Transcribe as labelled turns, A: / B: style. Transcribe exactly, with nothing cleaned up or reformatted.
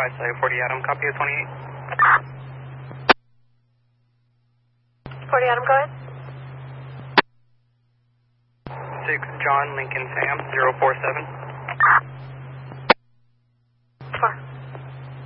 A: site forty Adam, copy of twenty-eight.
B: forty Adam, go ahead.
A: six John Lincoln Sam, zero four seven.